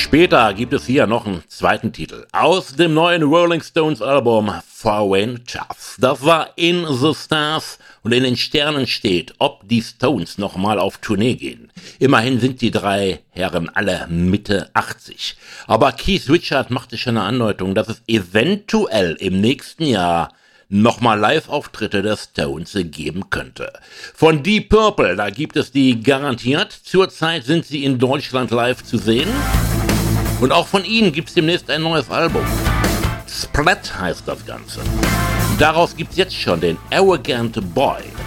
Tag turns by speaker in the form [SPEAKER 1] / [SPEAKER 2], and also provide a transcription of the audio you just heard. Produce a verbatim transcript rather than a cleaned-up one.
[SPEAKER 1] Später gibt es hier noch einen zweiten Titel aus dem neuen Rolling Stones Album Foreign Chaff. Das war In the Stars und in den Sternen steht, ob die Stones nochmal auf Tournee gehen. Immerhin sind die drei Herren alle Mitte achtzig. Aber Keith Richards machte schon eine Andeutung, dass es eventuell im nächsten Jahr nochmal Live-Auftritte der Stones geben könnte. Von Deep Purple, da gibt es die garantiert. Zurzeit sind sie in Deutschland live zu sehen. Und auch von ihnen gibt es demnächst ein neues Album. Splat heißt das Ganze. Daraus gibt es jetzt schon den Arrogant Boy.